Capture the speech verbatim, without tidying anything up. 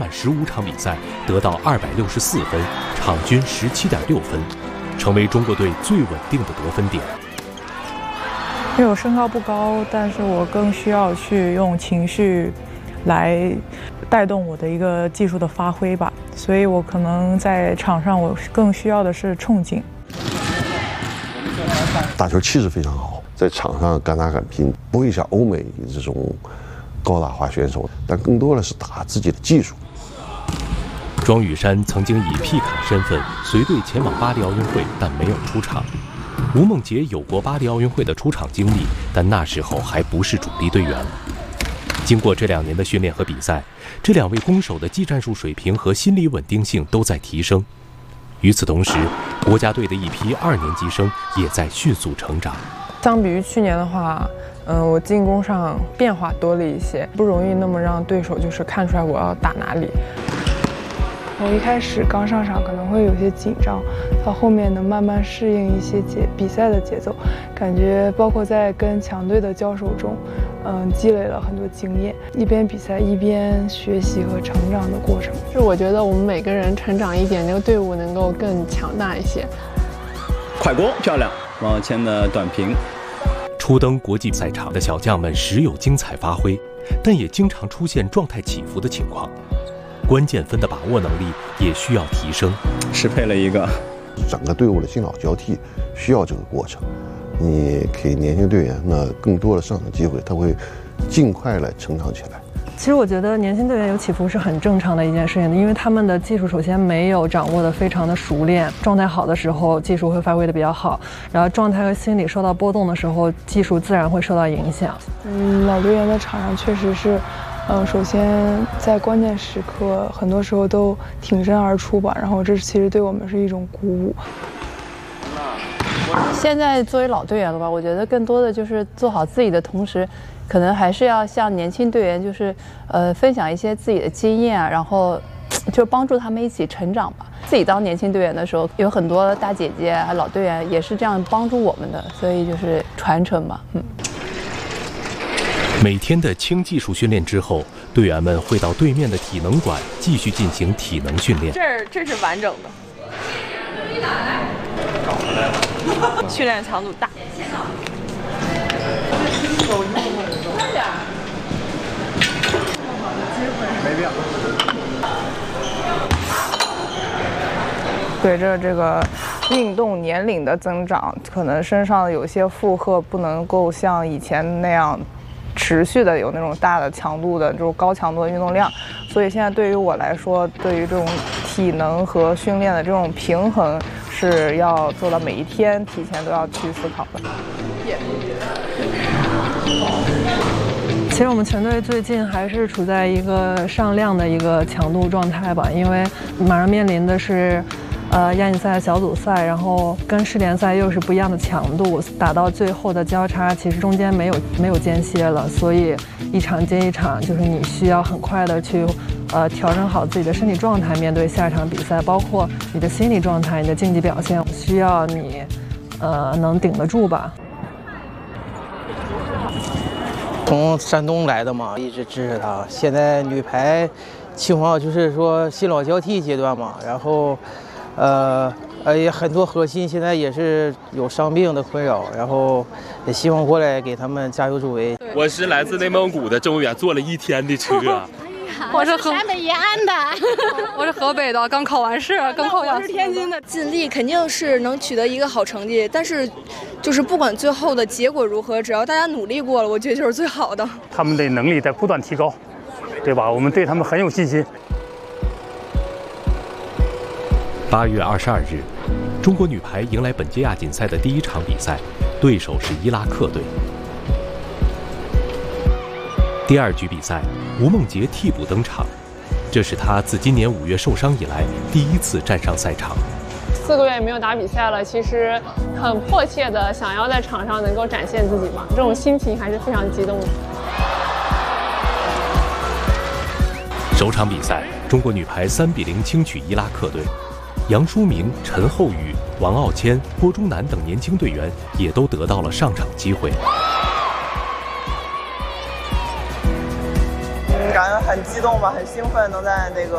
短十五场比赛得到二百六十四分，场均十七点六分，成为中国队最稳定的得分点。 因为我身高不高，但是我更需要去用情绪来带动我的一个技术的发挥吧，所以我可能在场上我更需要的是冲劲。 打球气势非常好，在场上敢打敢拼，不会像欧美这种高大化选手，但更多的是打自己的技术。 庄宇珊曾经以 P 卡身份随队前往巴黎奥运会，但没有出场。吴梦洁有过巴黎奥运会的出场经历，但那时候还不是主力队员。经过这两年的训练和比赛，这两位攻手的技战术水平和心理稳定性都在提升。与此同时，国家队的一批二年级生也在迅速成长。 相比于去年的话，嗯，我进攻上变化多了一些，不容易那么让对手就是看出来我要打哪里。我一开始刚上场可能会有些紧张，到后面能慢慢适应一些节比赛的节奏，感觉包括在跟强队的交手中，嗯，积累了很多经验，一边比赛一边学习和成长的过程。 是我觉得我们每个人成长一点，这个队伍能够更强大一些。 快攻漂亮，往前的短平。 初登国际赛场的小将们时有精彩发挥，但也经常出现状态起伏的情况。关键分的把握能力也需要提升， 适配了一个。 整个队伍的新老交替需要这个过程，你给年轻队员呢更多的上场机会，他会尽快来成长起来。 其实我觉得年轻队员有起伏是很正常的一件事情，因为他们的技术首先没有掌握的非常的熟练，状态好的时候技术会发挥的比较好，然后状态和心理受到波动的时候，技术自然会受到影响。嗯，老队员的场上确实是。嗯，首先在关键时刻，很多时候都挺身而出吧，然后这其实对我们是一种鼓舞。 现在作为老队员了吧，我觉得更多的就是做好自己的同时，可能还是要向年轻队员就是呃分享一些自己的经验啊，然后就帮助他们一起成长吧。自己当年轻队员的时候，有很多大姐姐啊、老队员也是这样帮助我们的，所以就是传承嘛，嗯。 每天的轻技术训练之后，队员们会到对面的体能馆继续进行体能训练。 这儿这是完整的，训练强度大。 随着这个运动年龄的增长，可能身上有些负荷不能够像以前那样持续的有那种大的强度的这种高强度的运动量，所以现在对于我来说，对于这种体能和训练的这种平衡是要做到每一天提前都要去思考的。其实我们全队最近还是处在一个上量的一个强度状态吧，因为马上面临的是呃亚锦赛小组赛，然后跟世联赛又是不一样的强度，打到最后的交叉，其实中间没有没有间歇了，所以一场接一场，就是你需要很快的去呃调整好自己的身体状态，面对下一场比赛，包括你的心理状态、你的竞技表现，需要你呃能顶得住吧。 从山东来的嘛，一直支持他。现在女排情况就是说新老交替阶段嘛，然后。呃，呃，也很多核心现在也是有伤病的困扰，然后也希望过来给他们加油助威。 我是来自内蒙古的郑文远，坐了一天的车。 我是陕北延安的， 我是河北的，刚考完试，刚考完。 我是天津的，尽力肯定是能取得一个好成绩，但是就是不管最后的结果如何，只要大家努力过了，我觉得就是最好的。 他们的能力在不断提高，对吧？我们对他们很有信心。 八月二十二日，中国女排迎来本届亚锦赛的第一场比赛，对手是伊拉克队。第二局比赛，吴梦洁替补登场，这是她自今年五月受伤以来第一次站上赛场。 四个月没有打比赛了，其实很迫切的想要在场上能够展现自己嘛，这种心情还是非常激动的。 首场比赛，中国女排三比零轻取伊拉克队。杨舒明、陈厚宇、王傲谦、郭忠南等年轻队员也都得到了上场机会。 嗯，感觉很激动吧，很兴奋，能在这个